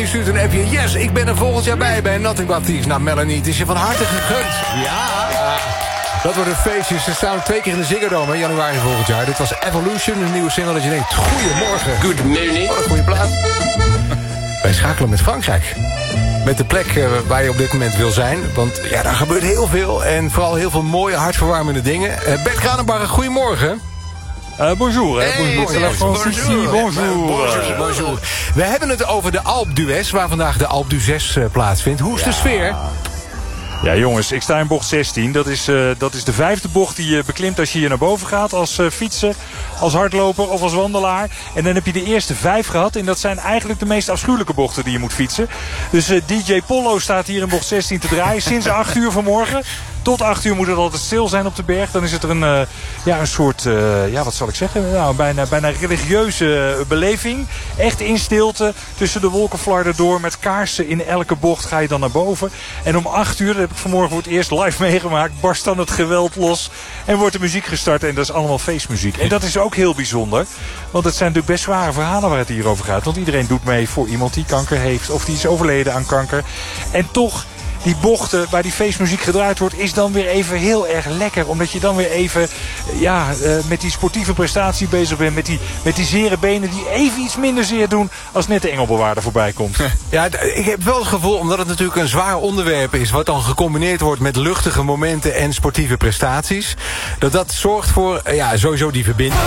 Melanie stuurt een appje. Yes, ik ben er volgend jaar bij Nothing But Thieves. Nou, Melanie, het is je van harte gegund. Ja. Dat wordt een feestje. Ze staan 2 keer in de Ziggo Dome in januari volgend jaar. Dit was Evolution, een nieuwe single dat je denkt... Goedemorgen. Good morning. Wat een goede plaat. Wij schakelen met Frankrijk. Met de plek waar je op dit moment wil zijn. Want ja, daar gebeurt heel veel. En vooral heel veel mooie, hartverwarmende dingen. Bert Kranenbarg, goedemorgen. Bonjour. Hey, bonjour. We hebben het over de Alpe d'Huez, waar vandaag de Alpe d'Huez plaatsvindt. Hoe is de sfeer? Ja jongens, ik sta in bocht 16. Dat is de 5e bocht die je beklimt als je hier naar boven gaat. Als fietser, als hardloper of als wandelaar. En dan heb je de eerste 5 gehad. En dat zijn eigenlijk de meest afschuwelijke bochten die je moet fietsen. Dus DJ Pollo staat hier in bocht 16 te draaien. Sinds 8 uur vanmorgen. Tot 8 uur moet het altijd stil zijn op de berg. Dan is het er een soort, wat zal ik zeggen? Nou, bijna religieuze beleving. Echt in stilte tussen de wolkenflarden door. Met kaarsen in elke bocht ga je dan naar boven. En om 8 uur, dat heb ik vanmorgen voor het eerst live meegemaakt, barst dan het geweld los. En wordt de muziek gestart. En dat is allemaal feestmuziek. En dat is ook heel bijzonder. Want het zijn natuurlijk best zware verhalen waar het hier over gaat. Want iedereen doet mee voor iemand die kanker heeft. Of die is overleden aan kanker. En toch... Die bochten waar die feestmuziek gedraaid wordt is dan weer even heel erg lekker. Omdat je dan weer even met die sportieve prestatie bezig bent. Met die zere benen die even iets minder zeer doen als net de engelbewaarder voorbij komt. Ja, ik heb wel het gevoel, omdat het natuurlijk een zwaar onderwerp is, wat dan gecombineerd wordt met luchtige momenten en sportieve prestaties, dat zorgt voor sowieso die verbinding.